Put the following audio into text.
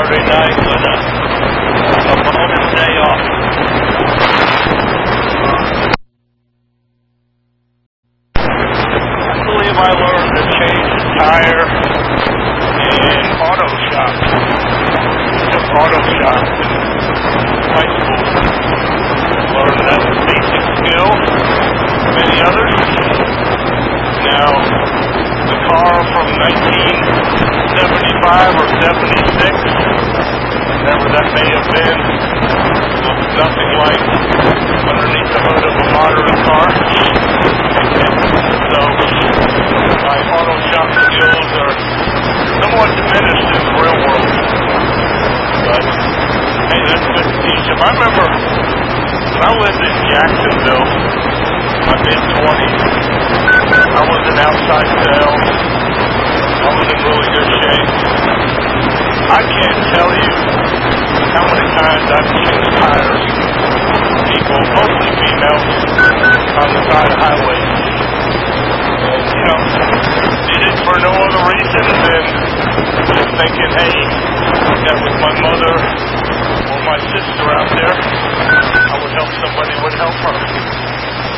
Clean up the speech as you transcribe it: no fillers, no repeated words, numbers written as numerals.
Saturday night with a bonus day off. I believe I learned to change a tire in auto shop. Just auto shop in high school. Learned that basic skill. Many others. Now, the car from 1975 or 76, whatever that may have been, looks nothing like underneath the hood of a modern car. So, my auto shop skills are somewhat diminished in the real world. But, hey, that's good to teach them. I remember when I lived in Jacksonville, my mid-20s, I was in outside sales. I was in really good shape. I can't tell you how many times I've changed tires. People, mostly females, on the side of highways. And, you know, did it for no other reason than just thinking, hey, that was my mother or my sister out there. I would help somebody would help her.